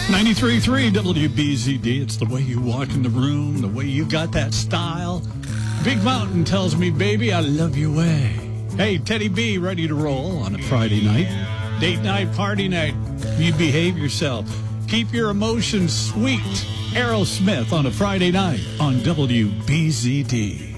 93.3 WBZD. It's the way you walk in the room, the way you got that style. Big Mountain tells me, baby, I love your way. Hey, Teddy B, ready to roll on a Friday night. Date night, party night. You behave yourself. Keep your emotions sweet. Aerosmith on a Friday night on WBZD.